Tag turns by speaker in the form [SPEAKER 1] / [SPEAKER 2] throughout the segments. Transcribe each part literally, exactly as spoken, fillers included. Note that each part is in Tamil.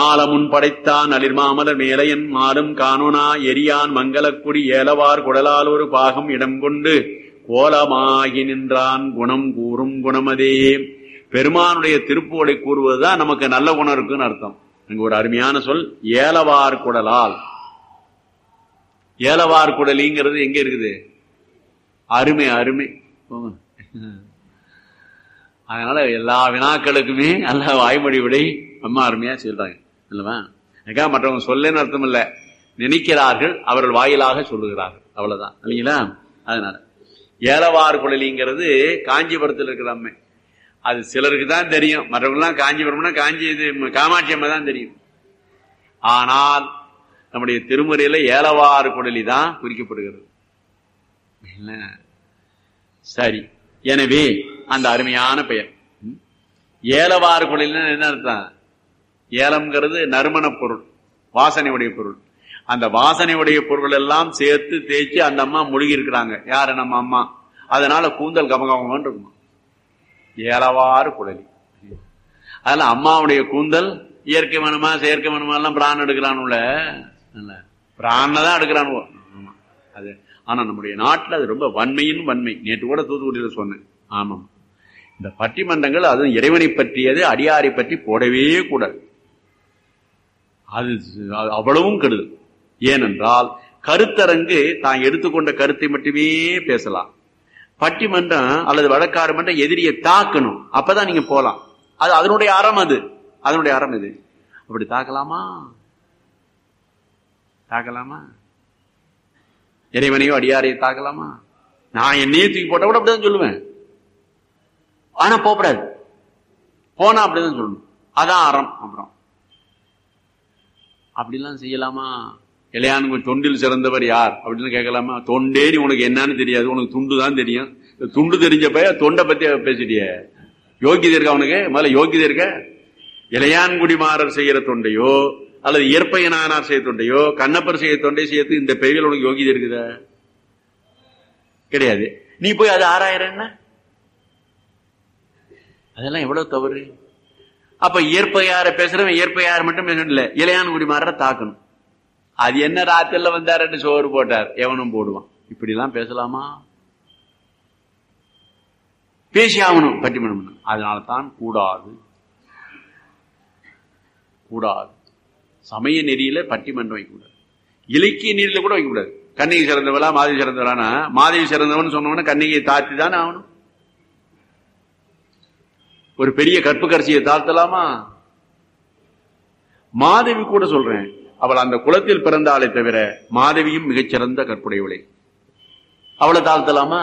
[SPEAKER 1] மாலமுன் படைத்தான் அலிர்மாமலர் மேலையன் மாலும் காணோனா எரியான் மங்களக்குடி ஏலவார் குடலால் ஒரு பாகம் இடம் கொண்டு கோலமாகி நின்றான் குணம் கூறும் குணமதே. பெருமானுடைய திருப்புகழை கூறுவதுதான் நமக்கு நல்ல குணம் இருக்குன்னு அர்த்தம். அங்க ஒரு அருமையான சொல் ஏலவார் குடலால். ஏலவார் குடலிங்கிறது எங்க இருக்குது? அருமை அருமை. அதனால எல்லா வினாக்களுக்குமே நல்ல வாய்மொழி விடை அம்மா அருமையா சொல்றாங்க இல்லவா? அதுக்காக மற்றவங்க சொல்லேன்னு அர்த்தம் இல்ல, நினைக்கிறார்கள், அவர்கள் வாயிலாக சொல்லுகிறார்கள், அவ்வளவுதான் இல்லைங்களா? அதனால ஏலவார் குழலிங்கிறது காஞ்சிபுரத்தில் இருக்கிற அம்மை. அது சிலருக்கு தான் தெரியும், மற்றவங்கலாம் காஞ்சிபுரம்னா காஞ்சி இது காமாட்சி அம்மை தான் தெரியும். ஆனால் நம்முடைய திருமுறையில ஏலவார் குழலி தான் குறிக்கப்படுகிறது. சரி, எனவே அந்த அருமையான பெயர் ஏலவார் குழலின்னா என்ன அர்த்தம்? ஏலம்ங்கிறது நறுமண பொருள், வாசனை உடைய பொருள். அந்த வாசனை உடைய பொருள் எல்லாம் சேர்த்து தேய்ச்சி அந்த அம்மா முழுகி இருக்கிறாங்க. யாரு? நம்ம அம்மா. அதனால கூந்தல் கமகமன்னு இருக்குமா ஏலவாறு குழலி. அதனால அம்மாவுடைய கூந்தல் இயற்கை மனமா செயற்கை மனமா எல்லாம் பிராணம் எடுக்கிறானுல, பிராணதான் எடுக்கிறானுவோ அது. ஆனா நம்முடைய நாட்டில் அது ரொம்ப வன்மையின் வன்மை. நேற்று கூட தூத்துக்குடியில சொன்னேன். ஆமாம், இந்த பட்டிமன்றங்கள் அதுவும் இறைவனை பற்றியது அடியாரை பற்றி போடவே கூடாது. அது அவ்வளவும் கெடுது. ஏனென்றால் கருத்தரங்கு தான் எடுத்துக்கொண்ட கருத்தை மட்டுமே பேசலாம். பட்டிமன்றம் அல்லது வழக்காடு மன்றம் எதிரியை தாக்கணும், அப்பதான் நீங்க போலாம். அது அதனுடைய அறம், அது அதனுடைய அறம். இது அப்படி தாக்கலாமா? தாக்கலாமா? இறைவனையோ அடியாரையோ தாக்கலாமா? நான் என்னையே தூக்கி போட்ட கூட அப்படிதான் சொல்லுவேன். ஆனா போகக்கூடாது, போனா அப்படிதான் சொல்லணும். அதான் அறம். அப்புறம் அப்படிலாம் செய்யலாமா? இளையானுக்கு தொண்டில் சிறந்தவர் யார் அப்படின்னு கேட்கலாமா? தொண்டே நீ உனக்கு என்னன்னு தெரியாது, உனக்கு துண்டு தான் தெரியும். துண்டு தெரிஞ்ச பைய தொண்டை பத்தி பேசிட்டிய. யோகியதை இருக்க அவனுக்கு? முதல்ல யோகியதை இருக்க? இளையான்குடிமாறர் செய்யற தொண்டையோ அல்லது இயற்பையனானார் செய்ய தொண்டையோ கண்ணப்பர் செய்ய தொண்டை செய்யறது இந்த பெயர்கள் உனக்கு யோகியதை இருக்குதா? கிடையாது. நீ போய் அது ஆறாயிரம் என்ன? அதெல்லாம் எவ்வளவு தவறு. அப்ப இயற்பையார பேசுறவன் இயற்பையார மட்டும் பேசணும் இல்ல, இளையான்குடி மாற தாக்கணும். அது என்ன ராத்திரில வந்தாரு சோறு போட்டார், எவனும் போடுவான். இப்படி எல்லாம் பேசலாமா? பேசி ஆகணும் பட்டிமன்றம். அதனால்தான் கூடாது கூடாது சமய நெறியில பட்டிமன்றம் வைக்கக்கூடாது, இலக்கிய நெறியில கூட வைக்கக்கூடாது. கண்ணிகை சிறந்தவளா மாதவி சிறந்தவளானா மாதவி சிறந்தவன் சொன்னவன கண்ணிகையை தாழ்த்தி தானே ஆகணும். ஒரு பெரிய கற்புக்கரசியை தாழ்த்தலாமா? மாதவி கூட சொல்றேன், அவள் அந்த குலத்தில் பிறந்தாளை தவிர மாதவியும் மிகச்சிறந்த கற்புடையவளை, அவளை தாழ்த்தலாமா?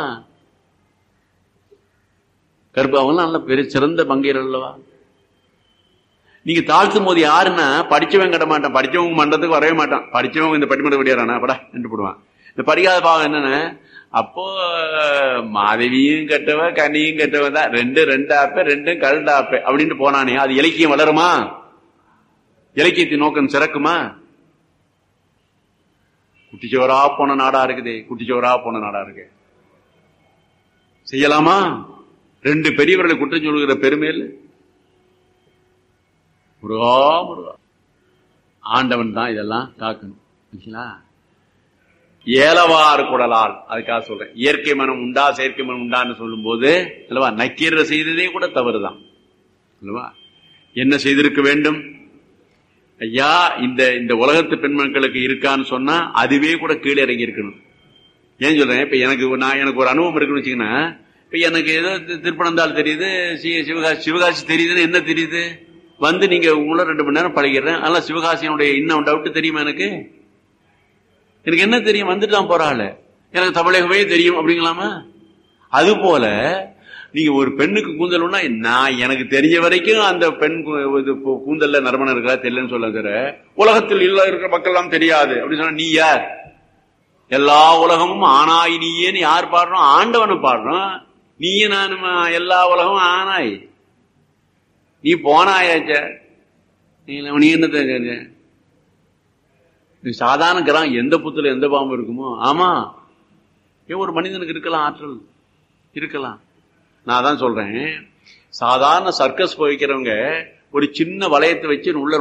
[SPEAKER 1] கற்பு அவங்களும் நல்ல பெரிய சிறந்த பங்கீர் அல்லவா? நீங்க தாழ்த்தும் போது யாருன்னா படிச்சவன் கட்ட மாட்டான், படிச்சவங்க மன்றத்துக்கு வரவே மாட்டான். படிச்சவங்க இந்த பட்டிமன்ற விடியாரானா படா என்று போடுவான். இந்த படிக்காத பாவம் என்னன்னு, அப்போ மாதவியும் கெட்டவ கனியும் கெட்டவன் தான், ரெண்டு ரெண்டு ஆப்ப ரெண்டும் கழுண்ட ஆப்ப அப்படின்னு போனானே, அது இலக்கியம் வளருமா? இலக்கியத்தின் நோக்கம் சிறக்குமா? குட்டிச்சோரா போன நாடா இருக்குது, குட்டிச்சோரா போன நாடா இருக்கு. செய்யலாமா? ரெண்டு பெரியவர்களை குற்றம் சொல்லுகிற பெருமையில் முருகா முருகா ஆண்டவன் தான் இதெல்லாம் காக்கணும். ஏலவாறு குடலால் அதுக்காக சொல்றேன். இயற்கை மனம் உண்டா செயற்கை மனம் உண்டான்னு சொல்லும் போது அல்லவா நக்கீர செய்ததே கூட தவறுதான் அல்லவா? என்ன செய்திருக்க வேண்டும் ஐயா? இந்த இந்த உலகத்து பெண்மக்களுக்கு இருக்கான்னு சொன்னா அதுவே கூட கீழே இறங்கி இருக்கணும். ஏன் சொல்றேன்? இப்ப எனக்கு நான் எனக்கு ஒரு அனுபவம் இருக்குன்னு வச்சுக்கன்னா, இப்ப எனக்கு ஏதோ திருப்பனந்தாள் தெரியுது, சிவகாசி சிவகாசி தெரியுதுன்னு என்ன தெரியுது? வந்து நீங்க உங்கள ரெண்டு மணி நேரம் பழகிறேன், அதனால சிவகாசியினுடைய இன்னும் டவுட் தெரியுமா? எனக்கு எனக்கு என்ன தெரியும்? வந்துட்டு தான் போறாள், எனக்கு தமிழகமே தெரியும் அப்படிங்களாமா? அது போல நீங்க ஒரு பெண்ணுக்கு கூந்தல்னா, நான் எனக்கு தெரிஞ்ச வரைக்கும் அந்த பெண் கூந்தல்ல நறுமணம் இருக்கா தெரியலன்னு சொல்ல தர, உலகத்தில் இல்ல இருக்கிற மக்கள் எல்லாம் தெரியாது அப்படின்னு சொன்னா நீ யார்? எல்லா உலகமும் ஆனாய் நீயேன்னு யார் பாடுறோம்? ஆண்டவனு பாடுறோம். நீயே நானுமா எல்லா உலகமும் ஆனாய், நீ போனாயாச்ச, நீ என்ன சாதாரண கிராம் எந்த புத்துல எந்த பாம்பு இருக்குமோ? ஆமா, ஏன் ஒரு மனிதனுக்கு இருக்கலாம், ஆற்றல் இருக்கலாம். நான் தான் சொல்றேன், சாதாரண சர்க்கஸ் போய்க்கிறவங்க ஒரு சின்ன வளையத்தை வச்சு உள்ள